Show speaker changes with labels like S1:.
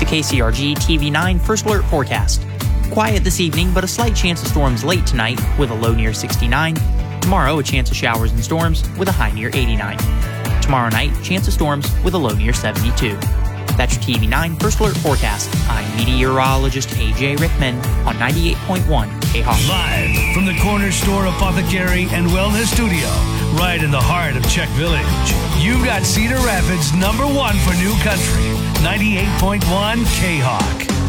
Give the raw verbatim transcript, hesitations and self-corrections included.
S1: The K C R G T V nine First Alert Forecast. Quiet this evening, but a slight chance of storms late tonight with a low near sixty-nine. Tomorrow, a chance of showers and storms with a high near eighty-nine. Tomorrow night, chance of storms with a low near seventy-two. That's your T V nine First Alert Forecast. I'm meteorologist A J Rickman on ninety-eight point one K-Hawk.
S2: Live from the Corner Store Apothecary and Wellness Studio, right in the heart of Czech Village. You've got Cedar Rapids' number one for new country, ninety-eight point one K-Hawk.